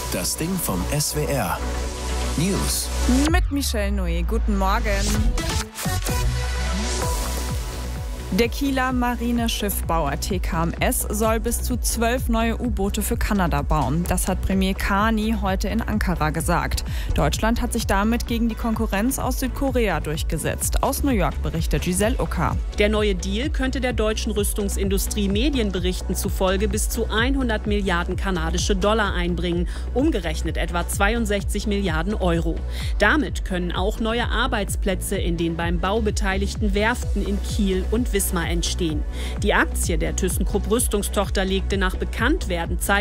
Das Ding vom SWR. News. Mit Michelle Noé. Guten Morgen. Der Kieler Marineschiffbauer TKMS soll bis zu 12 neue U-Boote für Kanada bauen. Das hat Premier Carney heute in Ankara gesagt. Deutschland hat sich damit gegen die Konkurrenz aus Südkorea durchgesetzt. Aus New York berichtet Giselle Ucker. Der neue Deal könnte der deutschen Rüstungsindustrie Medienberichten zufolge bis zu 100 Milliarden kanadische Dollar einbringen, umgerechnet etwa 62 Milliarden Euro. Damit können auch neue Arbeitsplätze in den beim Bau beteiligten Werften in Kiel und Wismar entstehen. Die Aktie der ThyssenKrupp Rüstungstochter legte nach Bekanntwerden